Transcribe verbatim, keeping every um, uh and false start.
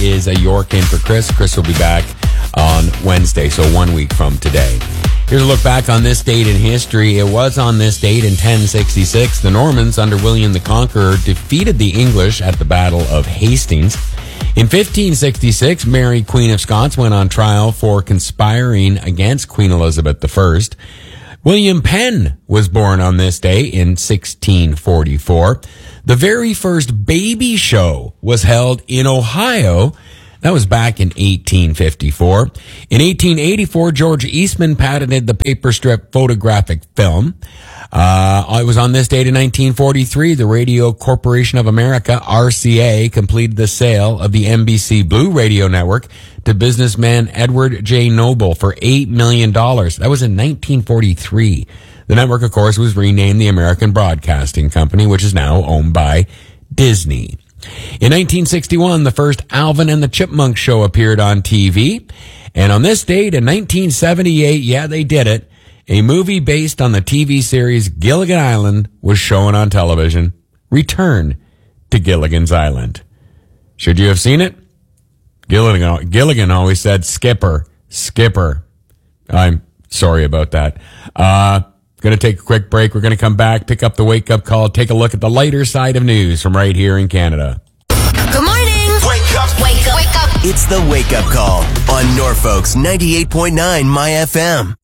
is a York in for Chris. Chris will be back on Wednesday, so one week from today. Here's a look back on this date in history. It was on this date in ten sixty-six. The Normans, under William the Conqueror, defeated the English at the Battle of Hastings. In fifteen sixty-six, Mary, Queen of Scots, went on trial for conspiring against Queen Elizabeth the First. William Penn was born on this day in sixteen forty-four. The very first baby show was held in Ohio. That was back in eighteen fifty-four. In eighteen eighty-four, George Eastman patented the paper strip photographic film. Uh, it was on this date in nineteen forty-three, the Radio Corporation of America, R C A, completed the sale of the N B C Blue Radio Network to businessman Edward J. Noble for eight million dollars. That was in nineteen forty-three. The network, of course, was renamed the American Broadcasting Company, which is now owned by Disney. In nineteen sixty-one, the first Alvin and the Chipmunks show appeared on T V. And on this date in nineteen seventy-eight, yeah, they did it, a movie based on the T V series Gilligan Island was shown on television. Return to Gilligan's Island. Should you have seen it? Gilligan, Gilligan always said, Skipper, Skipper. I'm sorry about that. Uh, going to take a quick break. We're going to come back, pick up the wake-up call, take a look at the lighter side of news from right here in Canada. Good morning. Wake up. Wake up. Wake up. It's the wake-up call on Norfolk's ninety-eight point nine My F M.